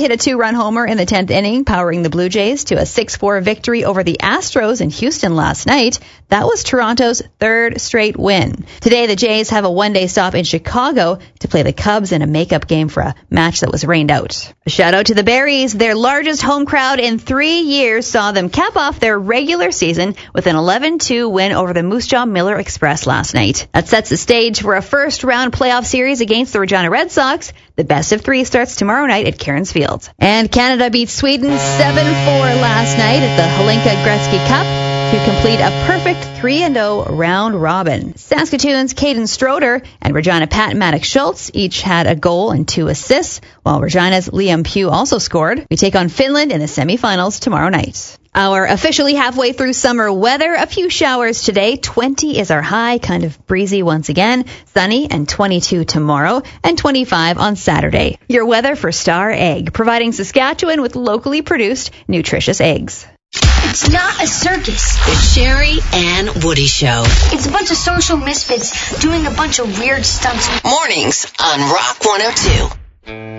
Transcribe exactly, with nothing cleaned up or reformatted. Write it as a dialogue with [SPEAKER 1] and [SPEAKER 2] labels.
[SPEAKER 1] hit a two-run homer in the tenth inning, powering the Blue Jays to a six four victory over the Astros in Houston last night. That was Toronto's third straight win. Today, the Jays have a one-day stop in Chicago to play the Cubs in a makeup game for a match that was rained out. A shout out to the Berries. Their largest home crowd in three years saw them cap off their regular season with an eleven two win over the Moose Jaw Miller Express last night. That sets the stage for a first-round playoff series against the Regina Red Sox. The best of three starts tomorrow night at Cairns Field. And Canada beat Sweden seven four last night at the Hlinka Gretzky Cup to complete a perfect three and oh round robin. Saskatoon's Caden Stroder and Regina Pat Maddox Schultz each had a goal and two assists, while Regina's Liam Pugh also scored. We take on Finland in the semifinals tomorrow night. Our officially halfway through summer weather, a few showers today. twenty is our high, kind of breezy once again. Sunny and twenty-two tomorrow and twenty-five on Saturday. Your weather for Star Egg, providing Saskatchewan with locally produced, nutritious eggs.
[SPEAKER 2] It's not a circus.
[SPEAKER 3] The Sherry and Woody Show.
[SPEAKER 2] It's a bunch of social misfits doing a bunch of weird stunts.
[SPEAKER 3] Mornings on Rock one oh two.